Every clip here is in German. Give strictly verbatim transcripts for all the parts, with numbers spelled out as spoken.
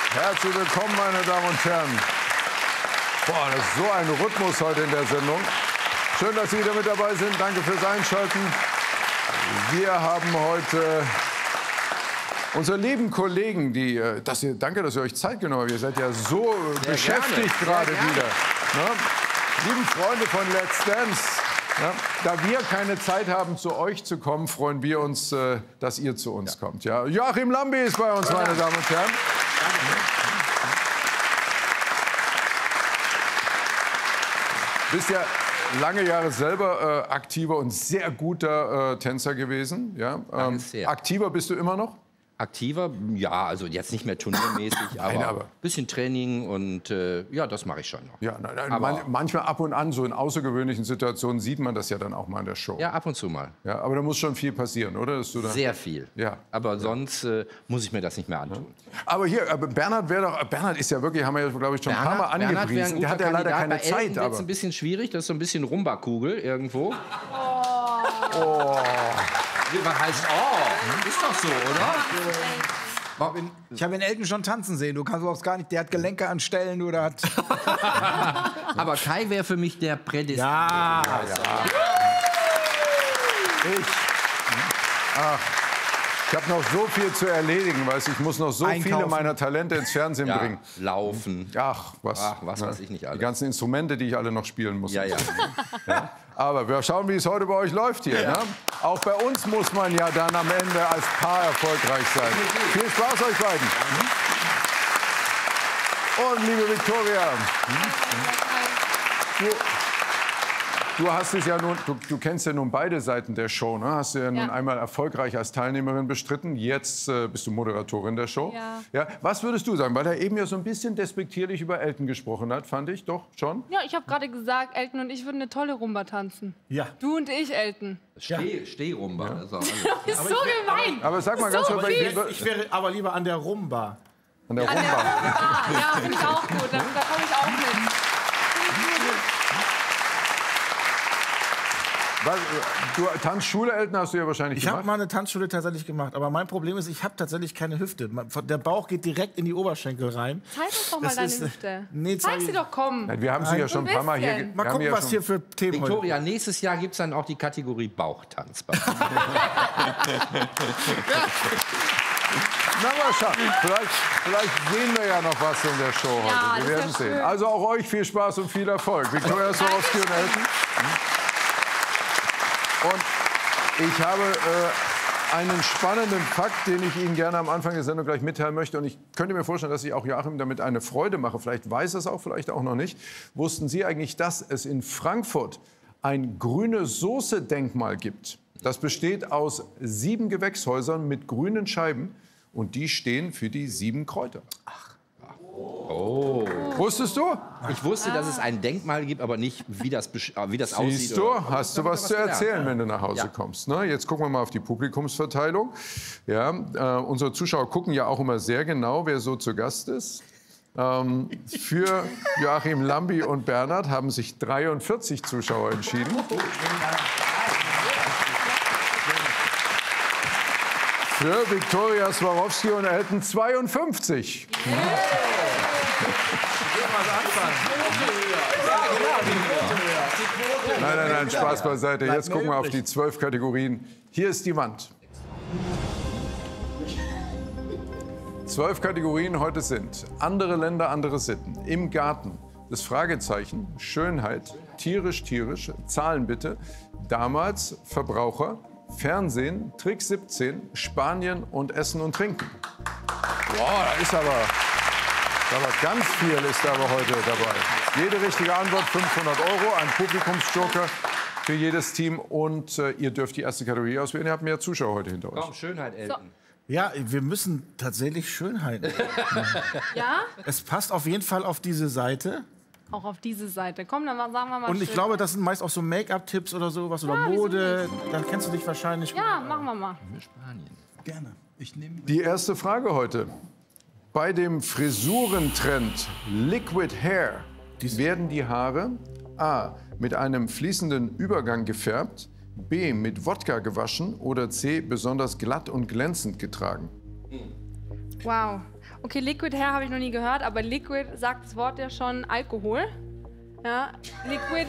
Herzlich willkommen, meine Damen und Herren. Boah, das ist so ein Rhythmus heute in der Sendung. Schön, dass Sie wieder mit dabei sind. Danke fürs Einschalten. Wir haben heute unsere lieben Kollegen, die, dass ihr, danke, dass ihr euch Zeit genommen habt. Ihr seid ja so Sehr beschäftigt gerne. gerade wieder. Ne? Lieben Freunde von Let's Dance, ja, da wir keine Zeit haben, zu euch zu kommen, freuen wir uns, äh, dass ihr zu uns ja. kommt. Ja. Joachim Lambi ist bei uns, meine Damen und Herren. Bist ja lange Jahre selber äh, aktiver und sehr guter äh, Tänzer gewesen. Ja? Ähm, aktiver bist du immer noch? Aktiver? Ja, also jetzt nicht mehr turniermäßig, aber ein aber. bisschen Training und äh, ja, das mache ich schon noch. Ja, nein, nein, aber man, manchmal ab und an, so in außergewöhnlichen Situationen, sieht man das ja dann auch mal in der Show. Ja, ab und zu mal. Ja, aber da muss schon viel passieren, oder? Dass du da Sehr viel. Ja. Aber ja. sonst äh, muss ich mir das nicht mehr antun. Ja. Aber hier, aber Bernhard wäre doch, Bernhard ist ja wirklich, haben wir ja, glaube ich, schon Bernhard, ein paar Mal angepriesen. Der hat ja leider keine Bei Zeit. Elton aber ist ein bisschen schwierig, das ist so ein bisschen Rumba-Kugel irgendwo. Oh. oh. Was heißt, oh, ist doch so, oder? Ich habe in Elton schon tanzen sehen. Du kannst auch gar nicht. Der hat Gelenke an Stellen oder hat. Aber Kai wäre für mich der Prädestinierte. Ja, ja. Ich. Ach. Ich habe noch so viel zu erledigen, weißt du, ich muss noch so Einkaufen. viele meiner Talente ins Fernsehen ja, bringen. Laufen. Ach, was. Ach, was weiß ich nicht alles. Die ganzen Instrumente, die ich alle noch spielen muss. Ja, ja. ja. Aber wir schauen, wie es heute bei euch läuft hier. Ja. Ne? Auch bei uns muss man ja dann am Ende als Paar erfolgreich sein. Viel Spaß euch beiden. Und liebe Viktoria. Du, Du hast es ja nun, du, du kennst ja nun beide Seiten der Show, ne? Hast du ja, ja nun einmal erfolgreich als Teilnehmerin bestritten. Jetzt äh, bist du Moderatorin der Show. Ja. Ja, was würdest du sagen? Weil er eben ja so ein bisschen despektierlich über Elton gesprochen hat, fand ich doch schon. Ja, ich habe gerade gesagt, Elton und ich würden eine tolle Rumba tanzen. Ja. Du und ich, Elton. Steh, Steh-Rumba. Ja. Das ist, das ist so gemein. Aber sag mal so ganz kurz, ich, ich wäre aber lieber an der Rumba. An der Rumba? An der Rumba. Ja, finde ich auch gut. Da, da komme ich auch mit. Was, du, Tanzschule, Elton, hast du ja wahrscheinlich ich gemacht? Ich habe mal eine Tanzschule tatsächlich gemacht, aber mein Problem ist, ich habe tatsächlich keine Hüfte. Der Bauch geht direkt in die Oberschenkel rein. Zeig uns doch mal das deine ist, Hüfte. Nee, zeig sie doch, komm. Nein, wir haben sie ja schon ein paar Mal hier. Mal gucken, ja was hier für Themen Viktoria, heute. nächstes Jahr gibt es dann auch die Kategorie Bauchtanz. Na, mal schauen. Vielleicht, vielleicht sehen wir ja noch was in der Show heute. Ja, wir werden sehen. Also auch euch viel Spaß und viel Erfolg. Viktoria Swarovski und Elton. Und ich habe äh, einen spannenden Fakt, den ich Ihnen gerne am Anfang der Sendung gleich mitteilen möchte. Und ich könnte mir vorstellen, dass ich auch Joachim damit eine Freude mache. Vielleicht weiß er es auch, vielleicht auch noch nicht. Wussten Sie eigentlich, dass es in Frankfurt ein grüne Soße-Denkmal gibt? Das besteht aus sieben Gewächshäusern mit grünen Scheiben. Und die stehen für die sieben Kräuter. Ach. Oh. Wusstest du? Ich wusste, dass es ein Denkmal gibt, aber nicht, wie das, wie das aussieht. Siehst du, oder? Hast du was, was zu erzählen, wenn du nach Hause ja. kommst. Ne? Jetzt gucken wir mal auf die Publikumsverteilung. Ja, äh, unsere Zuschauer gucken ja auch immer sehr genau, wer so zu Gast ist. Ähm, für Joachim Lambi und Bernhard haben sich dreiundvierzig Zuschauer entschieden. Für Viktoria Swarovski und Elton zweiundfünfzig. Yeah. Nein, nein, nein, Spaß beiseite. Jetzt gucken wir auf die zwölf Kategorien. Hier ist die Wand. Zwölf Kategorien heute sind andere Länder, andere Sitten. Im Garten, das Fragezeichen, Schönheit, tierisch, tierisch, Zahlen bitte, damals, Verbraucher, Fernsehen, Trick siebzehn, Spanien und Essen und Trinken. Boah, da ist aber, aber ganz viel ist aber heute dabei. Jede richtige Antwort fünfhundert Euro, ein Publikumsjoker für jedes Team und äh, ihr dürft die erste Kategorie auswählen. Ihr habt mehr Zuschauer heute hinter euch. Komm, Schönheit, Elton. Ja, wir müssen tatsächlich Schönheit. Ja? Es passt auf jeden Fall auf diese Seite. Auch auf diese Seite. Komm, dann sagen wir mal. Und ich schön. glaube, das sind meist auch so Make-up-Tipps oder sowas oder Ja, Mode. Dann kennst du dich wahrscheinlich. Ja, machen wir mal. Spanien. Gerne. Ich nehme Die erste Frage heute. Bei dem Frisurentrend Liquid Hair werden die Haare A. mit einem fließenden Übergang gefärbt, B. mit Wodka gewaschen oder C. besonders glatt und glänzend getragen. Wow. Okay, Liquid Hair habe ich noch nie gehört, aber Liquid sagt das Wort ja schon Alkohol. Ja, Liquid.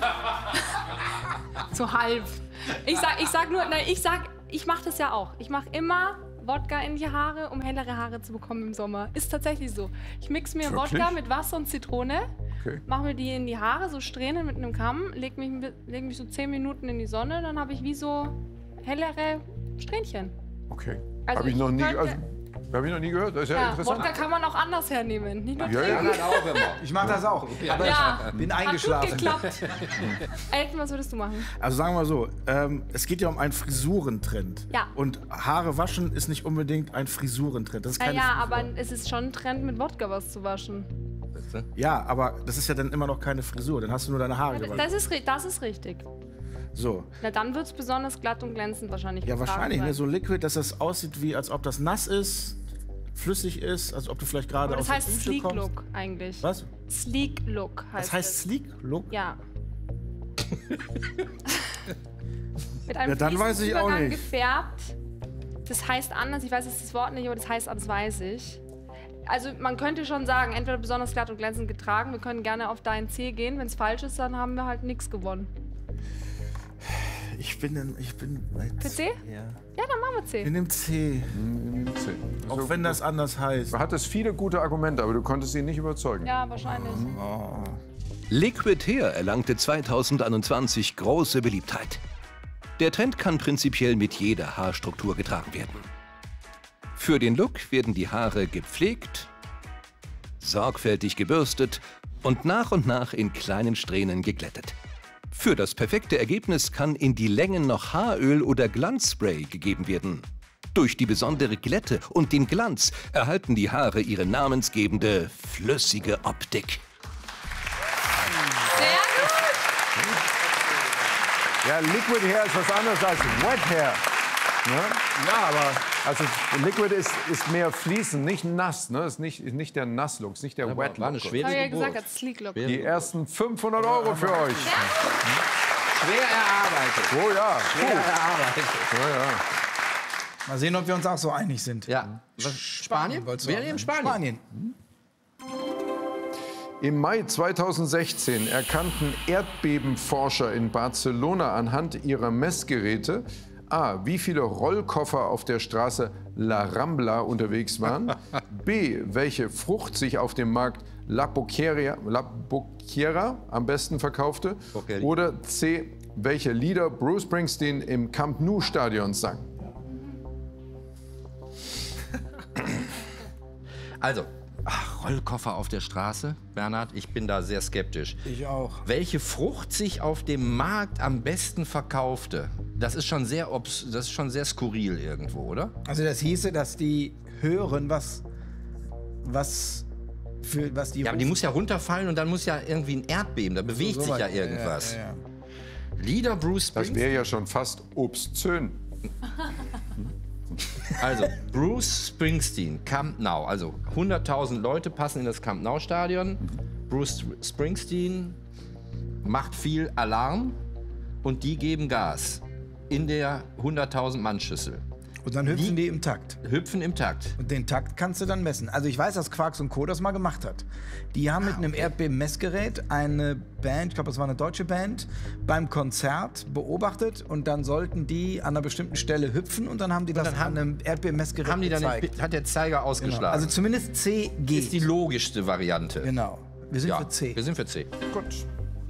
So halb. Ich sag, ich sag nur, nein, ich sag, ich mache das ja auch. Ich mache immer Wodka in die Haare, um hellere Haare zu bekommen im Sommer. Ist tatsächlich so. Ich mix mir Wirklich? Wodka mit Wasser und Zitrone, okay. mache mir die in die Haare, so Strähnen mit einem Kamm, leg mich, leg mich so zehn Minuten in die Sonne, dann habe ich wie so hellere Strähnchen. Okay. Also habe ich, noch nie, also, hab ich noch nie gehört. Das ist ja, ja interessant. Wodka kann man auch anders hernehmen. Nicht nur ja, ja. Auch immer. Ich mache das auch. Aber ja. ich bin eingeschlafen. Hat gut geklappt. Elton, was würdest du machen? Also sagen wir mal so, ähm, es geht ja um einen Frisurentrend. Ja. Und Haare waschen ist nicht unbedingt ein Frisurentrend. Das ist keine ja, ja, Frisur. aber es ist schon ein Trend, mit Wodka was zu waschen. Ja, aber das ist ja dann immer noch keine Frisur. Dann hast du nur deine Haare ja, gewaschen. Das ist, das ist richtig. So. Na, dann wird es besonders glatt und glänzend wahrscheinlich. Ja, wahrscheinlich. Ne? So Liquid, dass das aussieht, wie als ob das nass ist, flüssig ist, als ob du vielleicht gerade aus der Dusche kommst. Das heißt Sleek Look eigentlich. Was? Sleek Look heißt Das heißt es. Sleek Look? Ja. Mit einem ja, dann weiß ich auch nicht. gefärbt. Das heißt anders, ich weiß jetzt das Wort nicht, aber das heißt, das weiß ich. Also man könnte schon sagen, entweder besonders glatt und glänzend getragen, wir können gerne auf deinen C gehen. Wenn es falsch ist, dann haben wir halt nichts gewonnen. Ich bin in, ich bin Für C? Ja. Ja, dann machen wir C. In dem C. In dem C. Auch wenn das anders heißt. Du hattest viele gute Argumente, aber du konntest ihn nicht überzeugen. Ja, wahrscheinlich. Oh. Liquid Hair erlangte zweitausendeinundzwanzig große Beliebtheit. Der Trend kann prinzipiell mit jeder Haarstruktur getragen werden. Für den Look werden die Haare gepflegt, sorgfältig gebürstet und nach und nach in kleinen Strähnen geglättet. Für das perfekte Ergebnis kann in die Längen noch Haaröl oder Glanzspray gegeben werden. Durch die besondere Glätte und den Glanz erhalten die Haare ihre namensgebende flüssige Optik. Sehr gut! Ja, Liquid Hair ist was anderes als Wet Hair. Ne? Ja, aber also Liquid ist, ist mehr fließend, nicht nass. Ne? Ist nicht, ist nicht der Nass-Look, ist nicht der Wet-Look. War eine schwere Hab ich ja Geburt. gesagt, als Sleek Look. Die ersten fünfhundert Euro für euch. Schwer erarbeitet. Oh ja. Schwer erarbeitet. Oh, ja. Mal sehen, ob wir uns auch so einig sind. Ja. Was, Spanien? wolltest du Wir sagen, nehmen ne? Spanien. Spanien. Im Mai zweitausendsechzehn erkannten Erdbebenforscher in Barcelona anhand ihrer Messgeräte, A, wie viele Rollkoffer auf der Straße La Rambla unterwegs waren, B, welche Frucht sich auf dem Markt La Boquera, La Boquera am besten verkaufte, Okay. oder C, welche Lieder Bruce Springsteen im Camp Nou Stadion sang. Also, ach, Rollkoffer auf der Straße, Bernhard, ich bin da sehr skeptisch. Ich auch. Welche Frucht sich auf dem Markt am besten verkaufte? Das ist schon sehr, obs das ist schon sehr skurril irgendwo, oder? Also das hieße, dass die hören, was, was, für, was die... Ja, aber die muss ja runterfallen und dann muss ja irgendwie ein Erdbeben, da bewegt so sich ja weit. irgendwas. Ja, ja, ja. Lieder Bruce Das Springsteen. wäre ja schon fast obszön. Also, Bruce Springsteen, Camp Nou. Also, hunderttausend Leute passen in das Camp Nou Stadion. Bruce Springsteen macht viel Alarm und die geben Gas in der hunderttausend Mann Schüssel. Und dann hüpfen Die- die im Takt. Hüpfen im Takt. Und den Takt kannst du dann messen. Also ich weiß, dass Quarks und Co. das mal gemacht hat. Die haben mit einem Erdbeben-Messgerät eine Band, ich glaube, das war eine deutsche Band, beim Konzert beobachtet und dann sollten die an einer bestimmten Stelle hüpfen und dann haben die das dann haben- an einem Erdbeben-Messgerät Haben die dann gezeigt. den, hat der Zeiger Genau. ausgeschlagen. Also zumindest C geht. ist die logischste Variante. Genau. Wir sind Ja, für C. wir sind für C. Gut.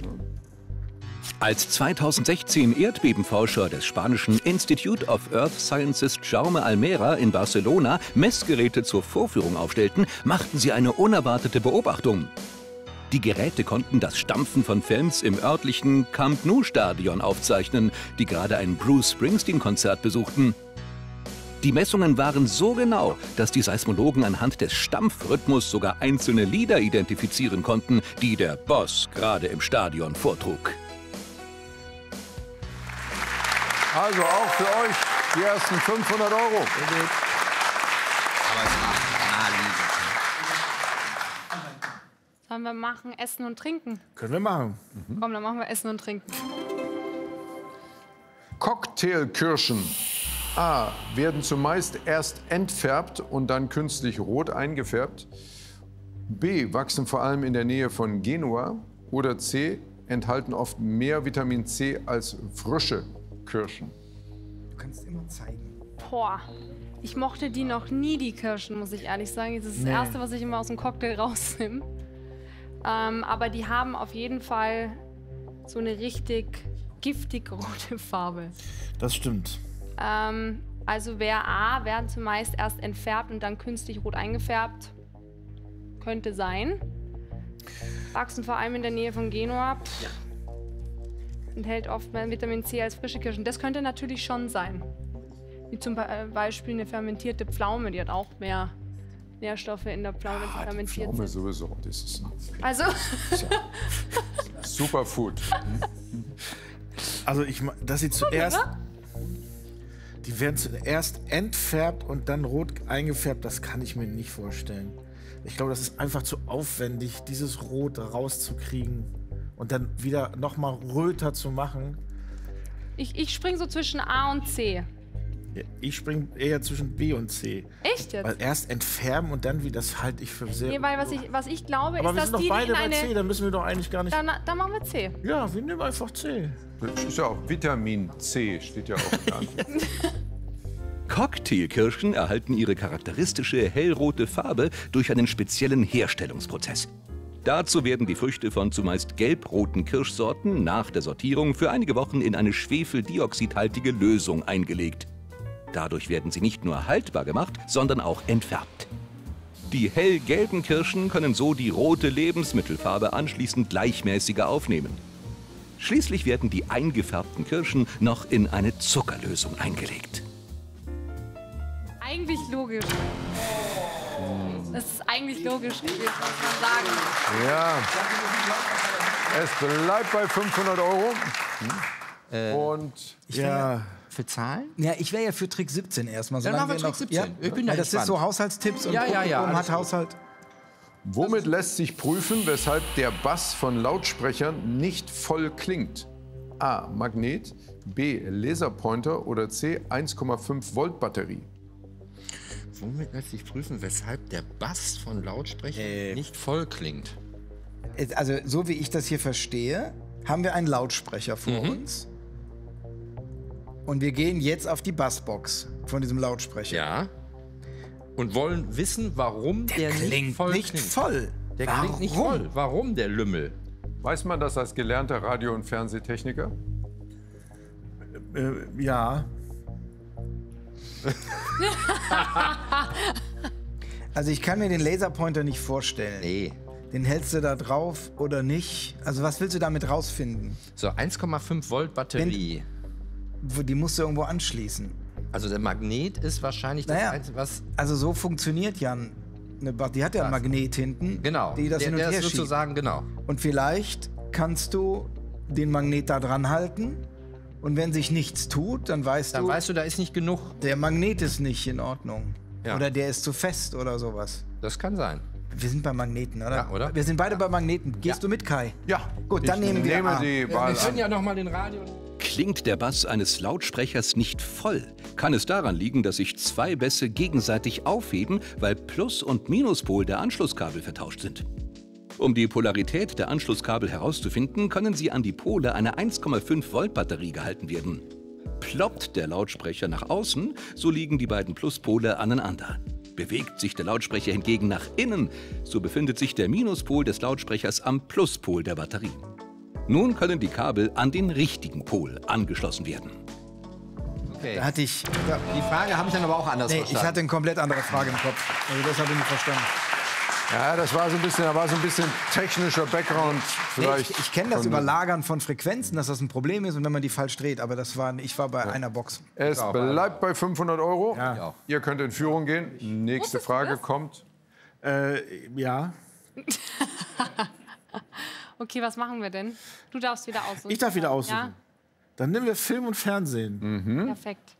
Als zweitausendsechzehn Erdbebenforscher des spanischen Institute of Earth Sciences Jaume Almera in Barcelona Messgeräte zur Vorführung aufstellten, machten sie eine unerwartete Beobachtung. Die Geräte konnten das Stampfen von Fans im örtlichen Camp Nou Stadion aufzeichnen, die gerade ein Bruce Springsteen-Konzert besuchten. Die Messungen waren so genau, dass die Seismologen anhand des Stampfrhythmus sogar einzelne Lieder identifizieren konnten, die der Boss gerade im Stadion vortrug. Also auch für euch die ersten fünfhundert Euro. Aber es macht naheliegend. Sollen wir machen Essen und Trinken? Können wir machen. Komm, dann machen wir Essen und Trinken. Cocktailkirschen. A. Werden zumeist erst entfärbt und dann künstlich rot eingefärbt. B. Wachsen vor allem in der Nähe von Genua. Oder C. Enthalten oft mehr Vitamin C als frische Kirschen. Du kannst immer zeigen. Boah, ich mochte die noch nie, die Kirschen, muss ich ehrlich sagen. Das ist das Nee. Erste, was ich immer aus dem Cocktail rausnehme. Ähm, aber die haben auf jeden Fall so eine richtig giftig rote Farbe. Das stimmt. Ähm, also wäre A, werden zumeist erst entfärbt und dann künstlich rot eingefärbt. Könnte sein. Wachsen vor allem in der Nähe von Genua. Pff. Enthält oft mehr Vitamin C als frische Kirschen. Das könnte natürlich schon sein. Wie zum Be- äh, Beispiel eine fermentierte Pflaume, die hat auch mehr Nährstoffe in der Pflaume, wenn sie fermentiert Pflaume sind. sowieso. Das ist ein Also, Superfood. Also ich, ma- dass sie zuerst, oder? die werden zuerst entfärbt und dann rot eingefärbt, das kann ich mir nicht vorstellen. Ich glaube, das ist einfach zu aufwendig, dieses Rot rauszukriegen und dann wieder nochmal röter zu machen. ich, ich spring so zwischen A und C. Ja, ich springe eher zwischen B und C. Echt jetzt? Weil erst entfärben und dann wieder, das halte ich für sehr... Nee, weil was ich, was ich glaube, Aber ist, wir dass sind doch die, die beide in bei eine... C, dann müssen wir doch eigentlich gar nicht... Dann, dann machen wir C. Ja, wir nehmen einfach C. Das ist ja auch Vitamin C, steht ja auch da. Cocktailkirschen erhalten ihre charakteristische hellrote Farbe durch einen speziellen Herstellungsprozess. Dazu werden die Früchte von zumeist gelbroten Kirschsorten nach der Sortierung für einige Wochen in eine schwefeldioxidhaltige Lösung eingelegt. Dadurch werden sie nicht nur haltbar gemacht, sondern auch entfärbt. Die hellgelben Kirschen können so die rote Lebensmittelfarbe anschließend gleichmäßiger aufnehmen. Schließlich werden die eingefärbten Kirschen noch in eine Zuckerlösung eingelegt. Eigentlich logisch. Das ist eigentlich logisch, muss man sagen. Ja. Es bleibt bei fünfhundert Euro. Und Ja, Für Zahlen? Ja, ich wäre ja für Trick siebzehn erstmal. Dann solange machen wir wir Trick siebzehn. Ich bin da Weil das ist entspannt. so Haushaltstipps und Ja, ja, ja, Publikum alles hat gut. Haushalt. womit lässt sich prüfen, weshalb der Bass von Lautsprechern nicht voll klingt? A. Magnet, B. Laserpointer oder C. eins Komma fünf Volt Batterie. Womit lässt sich prüfen, weshalb der Bass von Lautsprechern nicht voll klingt? Also, so wie ich das hier verstehe, haben wir einen Lautsprecher vor uns. Und wir gehen jetzt auf die Bassbox von diesem Lautsprecher. Ja. Und wollen wissen, warum der, nicht Klingt voll nicht klingt. voll. Der Warum? klingt nicht voll. Warum der Lümmel? Weiß man das als gelernter Radio- und Fernsehtechniker? äh, ja. Also ich kann mir den Laserpointer nicht vorstellen. Nee. Den hältst du da drauf oder nicht? Also was willst du damit rausfinden? So, eins Komma fünf Volt Batterie. Wo- Die musst du irgendwo anschließen. Also der Magnet ist wahrscheinlich das Naja. Einzige, was... Also so funktioniert ja eine Bat- Die hat ja ein Was? Magnet hinten, Genau. die das der, hin und der her ist schiebt. sozusagen, genau. Und vielleicht kannst du den Magnet da dran halten. Und wenn sich nichts tut, dann weißt Dann du, weißt du, da ist nicht genug. der Magnet ist nicht in Ordnung. Ja. Oder der ist zu fest oder sowas. Das kann sein. Wir sind bei Magneten, oder? Ja, oder? Wir sind beide bei Magneten. Gehst Ja. du mit, Kai? Ja. Gut, dann ich nehmen wir nehme A. die Wir Wahl können an. ja noch mal den Radio... Klingt der Bass eines Lautsprechers nicht voll, kann es daran liegen, dass sich zwei Bässe gegenseitig aufheben, weil Plus- und Minuspol der Anschlusskabel vertauscht sind. Um die Polarität der Anschlusskabel herauszufinden, können sie an die Pole einer eins Komma fünf Volt Batterie gehalten werden. Ploppt der Lautsprecher nach außen, so liegen die beiden Pluspole aneinander. Bewegt sich der Lautsprecher hingegen nach innen, so befindet sich der Minuspol des Lautsprechers am Pluspol der Batterie. Nun können die Kabel an den richtigen Pol angeschlossen werden. Okay. Da hatte ich. Da, Die Frage habe ich dann aber auch anders nee, ich verstanden. hatte eine komplett andere Frage im Kopf. Also das habe ich nicht verstanden. Ja, das war so ein bisschen, da war so ein bisschen technischer Background Nee, vielleicht. ich ich kenne das von- Überlagern von Frequenzen, dass das ein Problem ist und wenn man die falsch dreht. Aber das war, ich war bei einer Box. Es bleibt bei fünfhundert Euro. Ja. Ihr könnt in Führung gehen. Nächste Wusstest du Frage das? kommt. Äh, ja. Okay, was machen wir denn? Du darfst wieder aussuchen. Ich darf wieder aussuchen. Ja, Dann nehmen wir Film und Fernsehen. perfekt.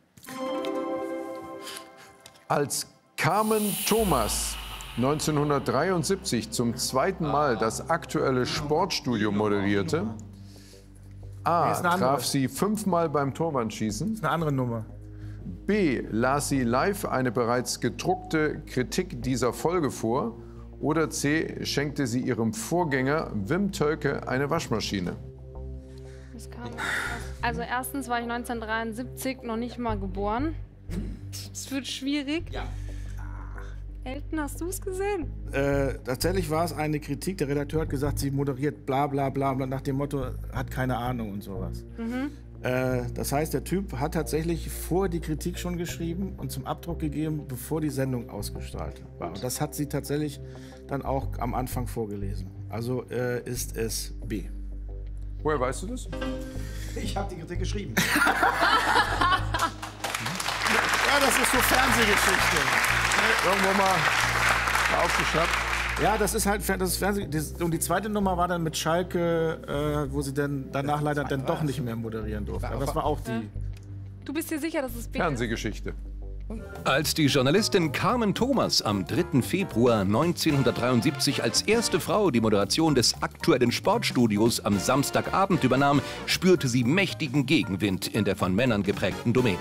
Als Carmen Thomas neunzehnhundertdreiundsiebzig zum zweiten Mal das aktuelle Sportstudio moderierte, A. ist eine andere. traf sie fünfmal beim Torwandschießen, Eine andere Nummer. B. Las sie live eine bereits gedruckte Kritik dieser Folge vor? Oder C. Schenkte sie ihrem Vorgänger Wim Tölke eine Waschmaschine? Das kam, also erstens war ich neunzehnhundertdreiundsiebzig noch nicht mal geboren. Das wird schwierig. Ja. Elton, hast du es gesehen? Äh, tatsächlich war es eine Kritik. Der Redakteur hat gesagt, sie moderiert bla bla bla bla nach dem Motto, hat keine Ahnung und sowas. Mhm. Äh, das heißt, der Typ hat tatsächlich vor die Kritik schon geschrieben und zum Abdruck gegeben, bevor die Sendung ausgestrahlt war. Und das hat sie tatsächlich dann auch am Anfang vorgelesen. Also äh, ist es B. Woher weißt du das? Ich habe die Kritik geschrieben. Ja, das ist so Fernsehgeschichte. Irgendwo mal aufgeschnappt. Ja, das ist halt das ist Fernseh. Und die zweite Nummer war dann mit Schalke, äh, wo sie dann danach leider dann doch nicht mehr moderieren durfte. Aber das war auch die. Du bist dir sicher, dass es B ist? Fernsehgeschichte. Als die Journalistin Carmen Thomas am dritten Februar neunzehnhundertdreiundsiebzig als erste Frau die Moderation des aktuellen Sportstudios am Samstagabend übernahm, spürte sie mächtigen Gegenwind in der von Männern geprägten Domäne.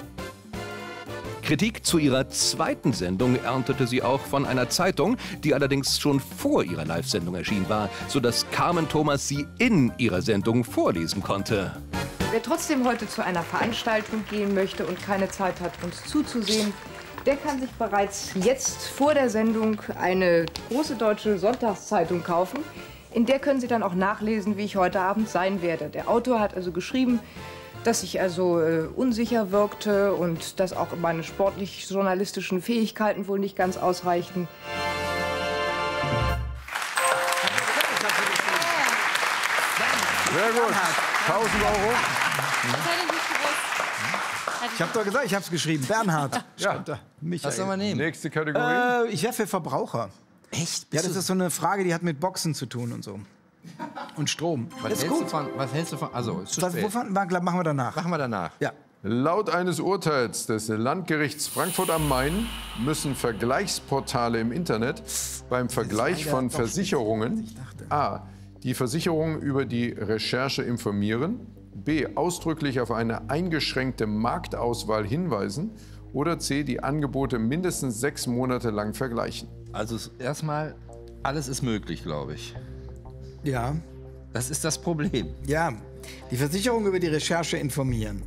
Kritik zu ihrer zweiten Sendung erntete sie auch von einer Zeitung, die allerdings schon vor ihrer Live-Sendung erschienen war, sodass Carmen Thomas sie in ihrer Sendung vorlesen konnte. Wer trotzdem heute zu einer Veranstaltung gehen möchte und keine Zeit hat, uns zuzusehen, der kann sich bereits jetzt vor der Sendung eine große deutsche Sonntagszeitung kaufen. In der können Sie dann auch nachlesen, wie ich heute Abend sein werde. Der Autor hat also geschrieben, dass ich also äh, unsicher wirkte und dass auch meine sportlich-journalistischen Fähigkeiten wohl nicht ganz ausreichten. Sehr gut. tausend Euro. Das hätte ich nicht gewusst. Ich habe doch gesagt, ich habe es geschrieben. Bernhard. Ja. Da. Michael. Was soll man nehmen? Nächste Kategorie. Äh, ich wäre für Verbraucher. Echt? Ja, das ist so eine Frage, die hat mit Boxen zu tun und so. Und Strom. Was Das ist hältst, gut. du von, was hältst du von... Also, ist zu Was, spät. wovon, machen wir danach. Machen wir danach. Ja. Laut eines Urteils des Landgerichts Frankfurt am Main müssen Vergleichsportale im Internet beim Vergleich von Versicherungen a. die Versicherung über die Recherche informieren, b. ausdrücklich auf eine eingeschränkte Marktauswahl hinweisen oder c. die Angebote mindestens sechs Monate lang vergleichen. Also erstmal, alles ist möglich, glaube ich. Ja. Das ist das Problem. Ja. Die Versicherung über die Recherche informieren.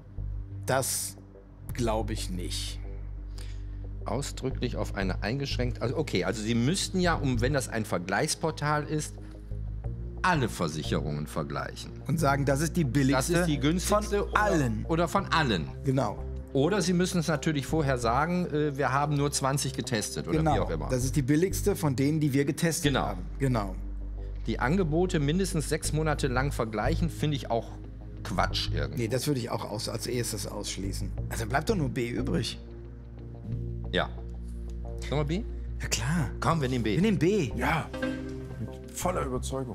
Das glaube ich nicht. Ausdrücklich auf eine eingeschränkte... Also okay, also Sie müssten ja, um, wenn das ein Vergleichsportal ist, alle Versicherungen vergleichen. Und sagen, das ist die billigste. Das ist die günstigste von allen. Oder, oder von allen. Genau. Oder Sie müssen es natürlich vorher sagen, äh, wir haben nur zwanzig getestet oder Genau. wie auch immer. Das ist die billigste von denen, die wir getestet Genau. haben. Genau. Die Angebote mindestens sechs Monate lang vergleichen, finde ich auch Quatsch irgendwie. Nee, das würde ich auch aus, als erstes ausschließen. Also bleibt doch nur B übrig. Ja. Sollen wir B? Ja klar. Komm, wir nehmen B. Wir nehmen B. Ja, mit voller Überzeugung.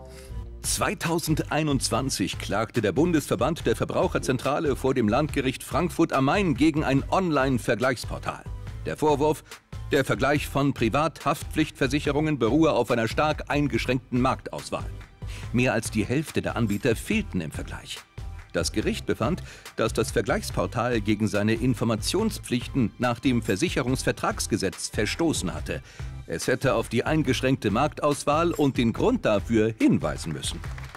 zweitausendeinundzwanzig klagte der Bundesverband der Verbraucherzentrale vor dem Landgericht Frankfurt am Main gegen ein Online-Vergleichsportal. Der Vorwurf: Der Vergleich von Privathaftpflichtversicherungen beruhe auf einer stark eingeschränkten Marktauswahl. Mehr als die Hälfte der Anbieter fehlten im Vergleich. Das Gericht befand, dass das Vergleichsportal gegen seine Informationspflichten nach dem Versicherungsvertragsgesetz verstoßen hatte. Es hätte auf die eingeschränkte Marktauswahl und den Grund dafür hinweisen müssen.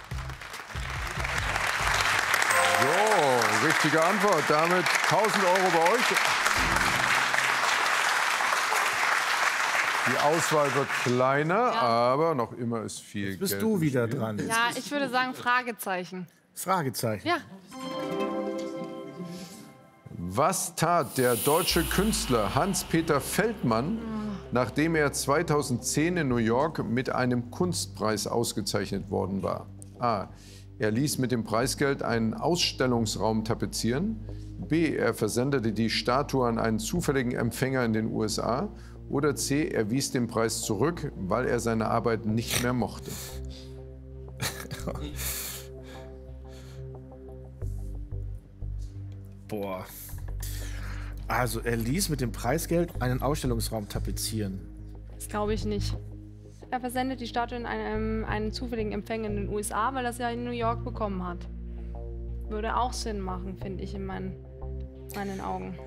So, richtige Antwort. Damit tausend Euro bei euch. Die Auswahl wird kleiner, Ja. aber noch immer ist viel Jetzt bist Geld du im wieder Spiel. dran. Ja, ich würde sagen Fragezeichen. Fragezeichen. Ja. Was tat der deutsche Künstler Hans-Peter Feldmann, nachdem er zweitausendzehn in New York mit einem Kunstpreis ausgezeichnet worden war? A. Er ließ mit dem Preisgeld einen Ausstellungsraum tapezieren. B. Er versendete die Statue an einen zufälligen Empfänger in den U S A. Oder C. Er wies den Preis zurück, weil er seine Arbeit nicht mehr mochte. Boah. Also er ließ mit dem Preisgeld einen Ausstellungsraum tapezieren. Das glaube ich nicht. Er versendet die Statue in einem, einen zufälligen Empfänger in den U S A, weil er es ja in New York bekommen hat. Würde auch Sinn machen, finde ich, in meinen... meinen Augen.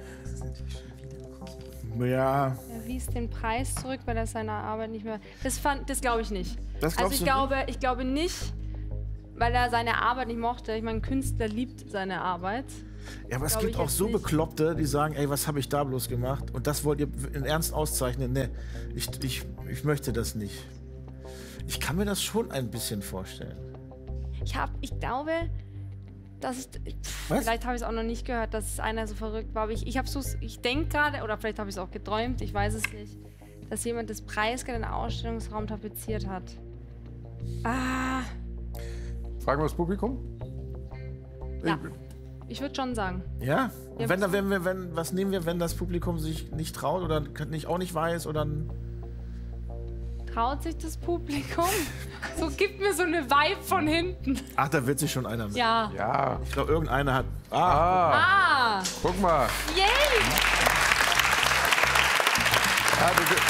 Ja, Er wies den Preis zurück, weil er seine Arbeit nicht mehr. Das, fand- das glaube ich nicht. Das also glaubst ich du glaube, ich glaube nicht, weil er seine Arbeit nicht mochte. Ich meine, ein Künstler liebt seine Arbeit. ja, aber es Glaub gibt ich auch jetzt so nicht. Bekloppte, die sagen, ey, was habe ich da bloß gemacht? Und das wollt ihr in Ernst auszeichnen? Ne, ich, ich, ich möchte das nicht. Ich kann mir das schon ein bisschen vorstellen. Ich habe, ich glaube, dass es, pff, Was? vielleicht habe ich es auch noch nicht gehört, dass einer so verrückt war. Aber ich, ich habe so, ich denke gerade, oder vielleicht habe ich es auch geträumt, ich weiß es nicht, dass jemand das Preisgeld in den Ausstellungsraum tapeziert hat. Ah, Fragen wir das Publikum? ja. Ich würde schon sagen. Ja? Und Ja, wenn, da- was- wenn wir, wenn, was nehmen wir, wenn das Publikum sich nicht traut oder nicht, auch nicht weiß oder... Traut sich das Publikum? So gibt mir so eine Vibe von hinten. Ach, da wird sich schon einer mit. Ja. Ja. Ich glaube, irgendeiner hat... Ah, Ah, Ah, guck mal. yay! Er hatte, de-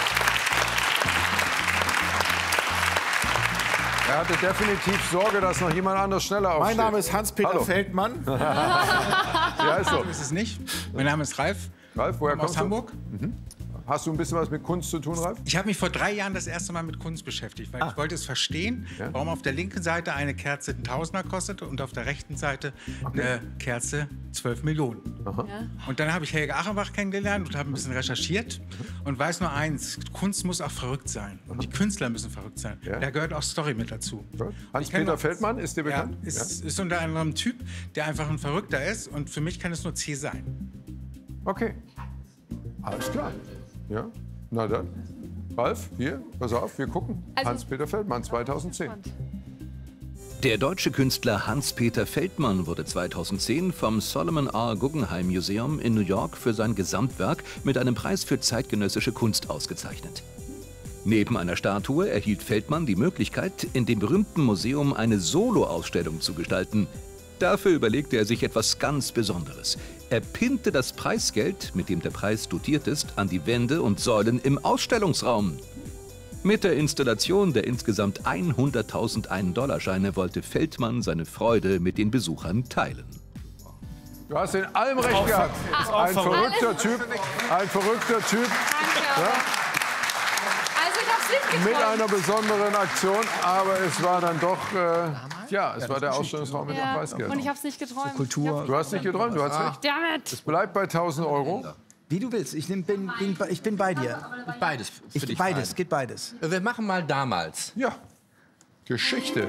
er hatte definitiv Sorge, dass noch jemand anders schneller aufsteht. mein Name ist Hans-Peter Hallo. Feldmann. Ja, ist so. Ist es nicht? Mein Name ist Ralf. Ralf, woher Aus kommst du? Hamburg. Hast du ein bisschen was mit Kunst zu tun, Ralf? Ich habe mich vor drei Jahren das erste Mal mit Kunst beschäftigt, weil ich wollte es verstehen, warum auf der linken Seite eine Kerze einen Tausender kostet und auf der rechten Seite eine Kerze zwölf Millionen. Und dann habe ich Helge Achenbach kennengelernt und habe ein bisschen recherchiert und weiß nur eins, Kunst muss auch verrückt sein. Und die Künstler müssen verrückt sein. Ja. Da gehört auch Story mit dazu. Ich kenn Hans-Peter noch- Feldmann, ist dir Ja, bekannt? ist, ist unter anderem ein Typ, der einfach ein Verrückter ist und für mich kann es nur C sein. Okay. Alles klar. Ja, na dann. Ralf, hier, pass auf, wir gucken. Also- Hans-Peter Feldmann, zweitausendzehn. Der deutsche Künstler Hans-Peter Feldmann wurde zweitausendzehn vom Solomon R. Guggenheim Museum in New York für sein Gesamtwerk mit einem Preis für zeitgenössische Kunst ausgezeichnet. Neben einer Statue erhielt Feldmann die Möglichkeit, in dem berühmten Museum eine Solo-Ausstellung zu gestalten. Dafür überlegte er sich etwas ganz Besonderes. Er pinnte das Preisgeld, mit dem der Preis dotiert ist, an die Wände und Säulen im Ausstellungsraum. Mit der Installation der insgesamt hunderttausend ein-Dollar-Scheine wollte Feldmann seine Freude mit den Besuchern teilen. Du hast in allem recht gehabt. Ein verrückter Typ, ein verrückter Typ Danke. Also ich hab's nicht mit geträumt. einer besonderen Aktion, aber es war dann doch, äh, ja, es war der Ausstellungsraum mit dem Ja. Preisgeld. Und ich hab's nicht geträumt. Kultur. Du hast nicht geträumt, du hast recht. Damn it! Es bleibt bei tausend Euro. Wie du willst. Ich, nehm, bin, bin, ich bin bei dir. Beides. für Ich, dich beides, fein. geht beides. Wir machen mal damals. Ja, Geschichte.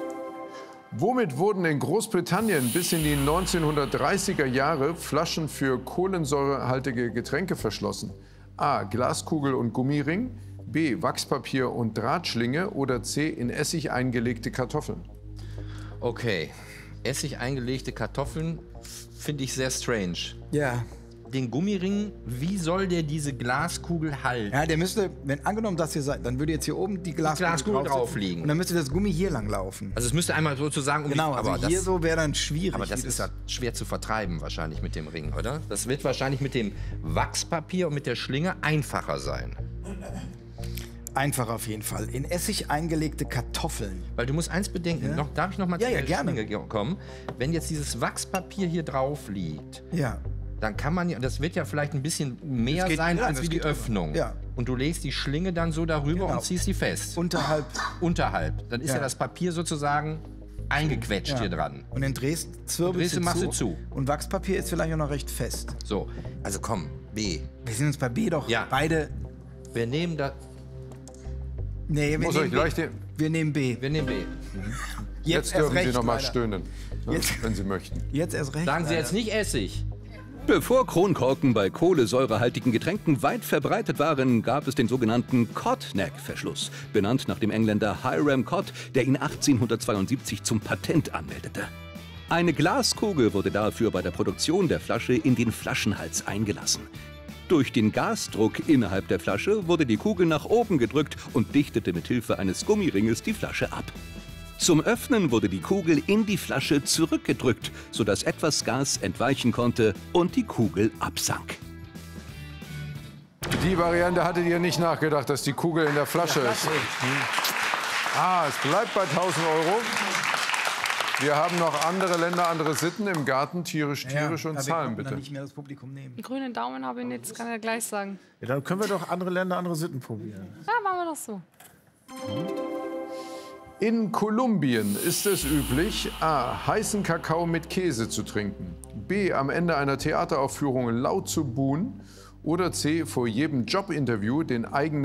Womit wurden in Großbritannien bis in die neunzehnhundertdreißiger Jahre Flaschen für kohlensäurehaltige Getränke verschlossen? A. Glaskugel und Gummiring, B. Wachspapier und Drahtschlinge oder C. in Essig eingelegte Kartoffeln? Okay. Essig eingelegte Kartoffeln finde ich sehr strange. Ja. Den Gummiring, wie soll der diese Glaskugel halten? Ja, der müsste, wenn angenommen das hier sei, dann würde jetzt hier oben die Glaskugel, Glaskugel drauf sitzen. drauf liegen. Und dann müsste das Gummi hier lang laufen. Also es müsste einmal sozusagen um Genau, die, also aber hier das, so wäre dann schwierig. aber das wie ist ja schwer zu vertreiben wahrscheinlich mit dem Ring, oder? Das wird wahrscheinlich mit dem Wachspapier und mit der Schlinge einfacher sein. einfach auf jeden Fall. In Essig eingelegte Kartoffeln. Weil du musst eins bedenken, Ja. noch, darf ich noch mal Ja, zu ja, der gerne. Schlinge kommen? Wenn jetzt dieses Wachspapier hier drauf liegt, Ja. dann kann man ja, das wird ja vielleicht ein bisschen mehr Das geht- sein ja, als das wie die geht drüber. Öffnung. Ja. Und du legst die Schlinge dann so darüber Genau. und ziehst sie fest. Unterhalb. Unterhalb. Dann ist ja, Ja. das Papier sozusagen eingequetscht Ja. hier dran. Und dann drehst, zwirbelst Drehst du, du machst zu. du zu. Und Wachspapier ist vielleicht auch noch recht fest. So, also komm, B. Wir sind uns bei B doch Ja. beide. Wir nehmen da, Nee, wir Muss nehmen euch B. gleich den, Wir nehmen B. wir nehmen B. jetzt erst dürfen recht, Sie noch mal leider. stöhnen, ne, Jetzt- wenn Sie möchten. Jetzt erst recht. Sagen Sie leider. jetzt nicht Essig. Bevor Kronkorken bei kohlensäurehaltigen Getränken weit verbreitet waren, gab es den sogenannten Cod-Neck-Verschluss, benannt nach dem Engländer Hiram Cod, der ihn achtzehnhundertzweiundsiebzig zum Patent anmeldete. Eine Glaskugel wurde dafür bei der Produktion der Flasche in den Flaschenhals eingelassen. Durch den Gasdruck innerhalb der Flasche wurde die Kugel nach oben gedrückt und dichtete mit Hilfe eines Gummiringes die Flasche ab. Zum Öffnen wurde die Kugel in die Flasche zurückgedrückt, sodass etwas Gas entweichen konnte und die Kugel absank. Die Variante hattet ihr nicht nachgedacht, dass die Kugel in der Flasche ist. Ah, es bleibt bei tausend Euro. Wir haben noch andere Länder, andere Sitten im Garten, tierisch, tierisch ja, und aber Zahlen, wir konnten bitte. dann nicht mehr das Publikum nehmen. Den grünen Daumen habe ich nicht, das kann ich gleich sagen. Ja, dann können wir doch andere Länder, andere Sitten probieren. Ja, machen wir doch so. In Kolumbien ist es üblich, a. heißen Kakao mit Käse zu trinken, b. am Ende einer Theateraufführung laut zu buhen oder c. vor jedem Jobinterview den eigenen